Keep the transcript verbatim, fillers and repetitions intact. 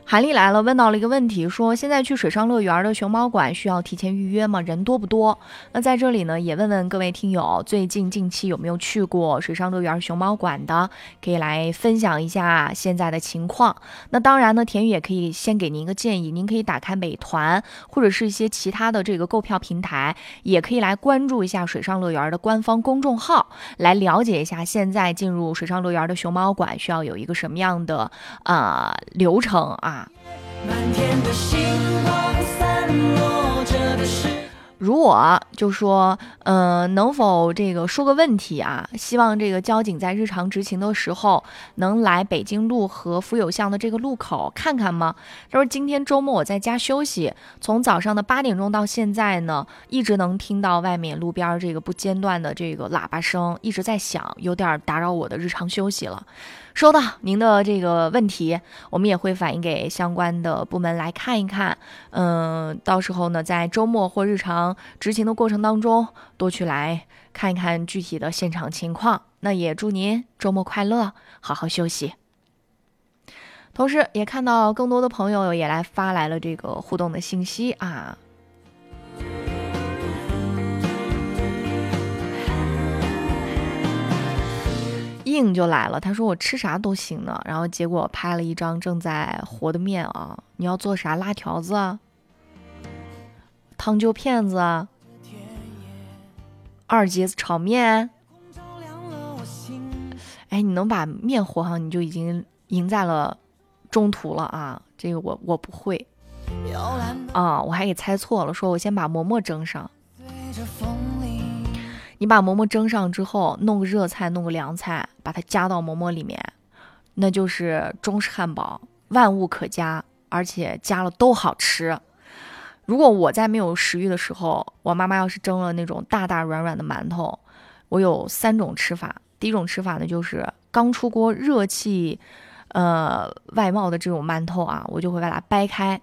韩丽来了，问到了一个问题，说现在去水上乐园的熊猫馆需要提前预约吗？人多不多？那在这里呢，也问问各位听友，最近近期有没有去过水上乐园熊猫馆的，可以来分享一下现在的情况。那当然呢，田宇也可以先给您一个建议，您可以打开美团或者是一些其他的这个购票平台，也可以来关注一下水上乐园的官方公众号，来了解一下现在进入水上乐园的熊猫馆需要有一个什么样的呃流程啊。满天的星光散落着的是，如果就说，呃，能否这个说个问题啊？希望这个交警在日常执勤的时候，能来北京路和福友巷的这个路口看看吗？他说今天周末我在家休息，从早上的八点钟到现在呢，一直能听到外面路边这个不间断的这个喇叭声一直在响，有点打扰我的日常休息了。收到您的这个问题，我们也会反映给相关的部门来看一看。嗯、呃，到时候呢，在周末或日常执勤的过程当中，多去来看一看具体的现场情况。那也祝您周末快乐，好好休息。同时，也看到更多的朋友也来发来了这个互动的信息啊。硬就来了，他说我吃啥都行呢，然后结果拍了一张正在和的面啊，你要做啥？辣条子啊，汤揪片子啊，二节子炒面。哎，你能把面和上，你就已经赢在了中途了啊！这个我我不会啊，我还给猜错了，说我先把馍馍蒸上。你把馍馍蒸上之后，弄个热菜，弄个凉菜，把它加到馍馍里面，那就是中式汉堡，万物可加，而且加了都好吃。如果我在没有食欲的时候，我妈妈要是蒸了那种大大软软的馒头，我有三种吃法。第一种吃法呢，就是刚出锅热气，呃，外冒的这种馒头啊，我就会把它掰开，